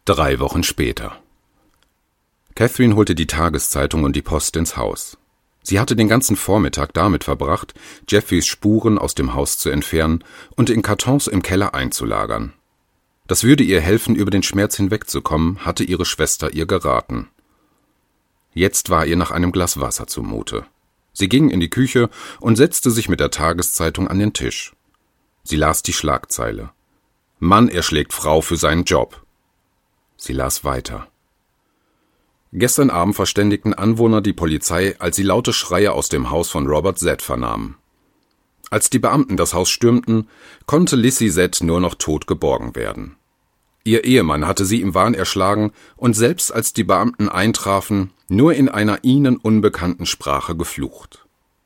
3 Wochen später. Catherine holte die Tageszeitung und die Post ins Haus. Sie hatte den ganzen Vormittag damit verbracht, Jeffries Spuren aus dem Haus zu entfernen und in Kartons im Keller einzulagern. Das würde ihr helfen, über den Schmerz hinwegzukommen, hatte ihre Schwester ihr geraten. Jetzt war ihr nach einem Glas Wasser zumute. Sie ging in die Küche und setzte sich mit der Tageszeitung an den Tisch. Sie las die Schlagzeile: Mann erschlägt Frau für seinen Job. Sie las weiter. Gestern Abend verständigten Anwohner die Polizei, als sie laute Schreie aus dem Haus von Robert Z. vernahmen. Als die Beamten das Haus stürmten, konnte Lizzie Z. nur noch tot geborgen werden. Ihr Ehemann hatte sie im Wahn erschlagen und selbst als die Beamten eintrafen, nur in einer ihnen unbekannten Sprache geflucht.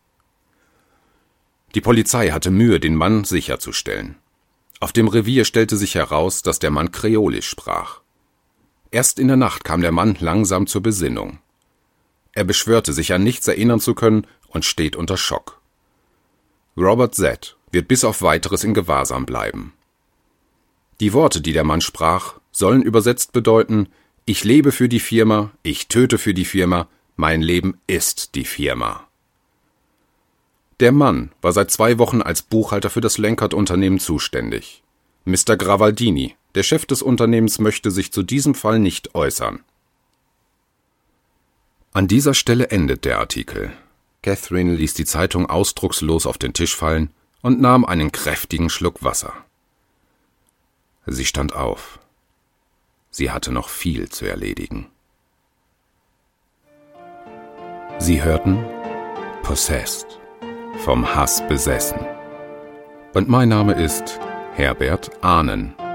Die Polizei hatte Mühe, den Mann sicherzustellen. Auf dem Revier stellte sich heraus, dass der Mann Kreolisch sprach. Erst in der Nacht kam der Mann langsam zur Besinnung. Er beschwörte, sich an nichts erinnern zu können und steht unter Schock. Robert Z. wird bis auf Weiteres in Gewahrsam bleiben. Die Worte, die der Mann sprach, sollen übersetzt bedeuten: Ich lebe für die Firma, ich töte für die Firma, mein Leben ist die Firma. Der Mann war seit 2 Wochen als Buchhalter für das Lenkert-Unternehmen zuständig. Mr. Gravaldini, der Chef des Unternehmens, möchte sich zu diesem Fall nicht äußern. An dieser Stelle endet der Artikel. Catherine ließ die Zeitung ausdruckslos auf den Tisch fallen und nahm einen kräftigen Schluck Wasser. Sie stand auf. Sie hatte noch viel zu erledigen. Sie hörten Possessed, vom Hass besessen. Und mein Name ist Herbert Ahnen.